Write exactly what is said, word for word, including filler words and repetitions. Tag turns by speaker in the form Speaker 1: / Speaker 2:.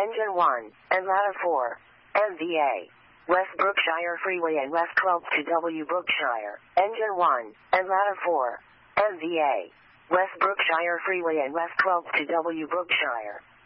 Speaker 1: Engine one, and ladder four. M V A. West Brookshire Freeway and West twelfth to W Brookshire. Engine one, and ladder four. M V A. West Brookshire Freeway and West twelfth to W Brookshire.